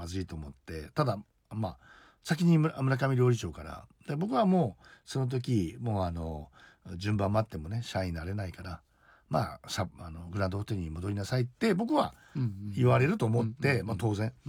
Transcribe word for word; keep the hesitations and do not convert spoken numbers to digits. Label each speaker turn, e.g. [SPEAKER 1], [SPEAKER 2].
[SPEAKER 1] まずいと思って、ただまあ先に村村上料理長からで、僕はもうその時もうあの順番待ってもね社員になれないから、まあさあのグランドホテルに戻りなさいって僕は
[SPEAKER 2] うんうん
[SPEAKER 1] 言われると思って、
[SPEAKER 2] うんうんうん
[SPEAKER 1] まあ当然